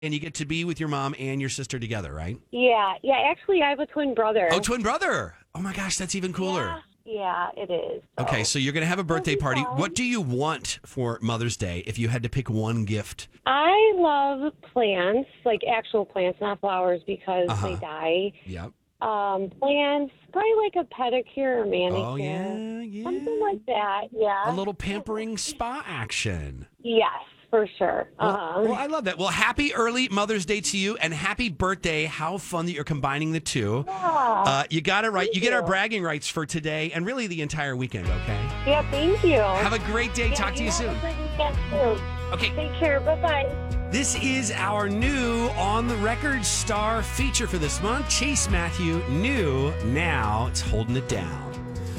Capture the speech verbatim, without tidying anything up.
And you get to be with your mom and your sister together, right? Yeah, yeah. Actually, I have a twin brother. Oh, twin brother. Oh, my gosh, that's even cooler. Yeah, yeah it is. So. Okay, so you're going to have a birthday party. fun. What do you want for Mother's Day if you had to pick one gift? I love plants, like actual plants, not flowers, because Uh-huh. they die. Yep. Um, plants, probably like a pedicure or manicure. Oh, yeah, yeah. Something like that, yeah. A little pampering spa action. Yes, for sure. Well, Uh-huh. well, I love that. Well, happy early Mother's Day to you and happy birthday. How fun that you're combining the two. Yeah. Uh, you got it right. You Thank get our you. bragging rights for today and really the entire weekend, okay? Yeah, thank you. Have a great day. Yeah, Talk to you have soon. a good weekend, too. Okay. Take care. Bye-bye. This is our new On the Record star feature for this month. Chase Matthew, new. Now it's Holding It Down.